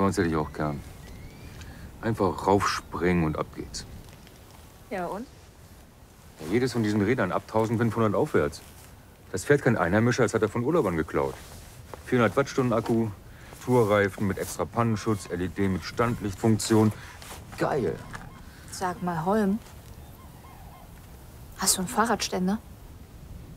sowas hätte ich auch gern. Einfach raufspringen und ab geht's. Ja, und? Ja, jedes von diesen Rädern ab 1500 aufwärts. Das fährt kein Einheimischer, als hat er von Urlaubern geklaut. 400 Wattstunden Akku, Tourreifen mit extra Pannenschutz, LED mit Standlichtfunktion. Geil. Sag mal, Holm. Hast du einen Fahrradständer?